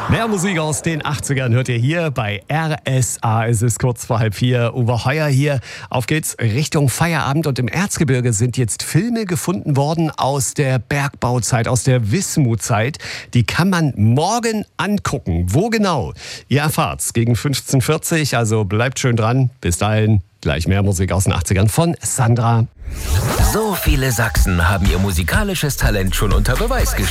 Mehr Musik aus den 80ern hört ihr hier bei RSA. Es ist kurz vor 3:30. Uwe Heuer hier. Auf geht's Richtung Feierabend. Und im Erzgebirge sind jetzt Filme gefunden worden aus der Bergbauzeit, aus der Wismut-Zeit. Die kann man morgen angucken. Wo genau? Ihr erfahrt's gegen 15:40. Also bleibt schön dran. Bis dahin gleich mehr Musik aus den 80ern von Sandra. So viele Sachsen haben ihr musikalisches Talent schon unter Beweis gestellt.